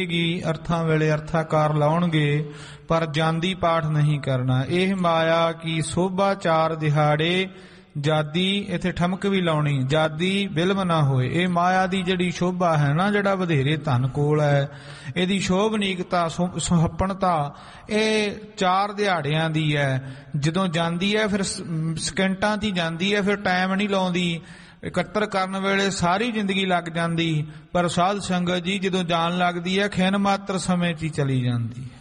ਅਰਥਾਂ ਵੇਲੇ ਅਰਥਾਕਾਰ ਲਾਉਣਗੇ ਪਰ ਜਾਂਦੀ ਪਾਠ ਨਹੀਂ ਕਰਨਾ। ਇਹ ਮਾਇਆ ਕੀ ਸੋਭਾ ਚਾਰ ਦਿਹਾੜੇ ਜਾਦੀ, ਇੱਥੇ ਠਮਕ ਵੀ ਲਾਉਣੀ, ਜਾਦੀ ਬਿਲਮ ਨਾ ਹੋਏ। ਇਹ ਮਾਇਆ ਦੀ ਜਿਹੜੀ ਸ਼ੋਭਾ ਹੈ ਨਾ, ਜਿਹੜਾ ਵਧੇਰੇ ਧਨ ਕੋਲ ਹੈ, ਇਹਦੀ ਸ਼ੋਭਨੀਕਤਾ ਸੁਹੱਪਣਤਾ ਇਹ 4 ਦਿਹਾੜਿਆਂ ਦੀ ਹੈ। ਜਦੋਂ ਜਾਂਦੀ ਹੈ ਫਿਰ ਸਕਿੰਟਾਂ 'ਚ ਹੀ ਜਾਂਦੀ ਹੈ, ਫਿਰ ਟਾਈਮ ਨਹੀਂ ਲਾਉਂਦੀ। ਇਕੱਤਰ ਕਰਨ ਵੇਲੇ ਸਾਰੀ ਜ਼ਿੰਦਗੀ ਲੱਗ ਜਾਂਦੀ, ਪਰ ਸਾਧ ਸੰਗਤ ਜੀ ਜਦੋਂ ਜਾਣ ਲੱਗਦੀ ਹੈ ਖਿਣ ਮਾਤਰ ਸਮੇਂ 'ਚ ਹੀ ਚਲੀ ਜਾਂਦੀ ਹੈ।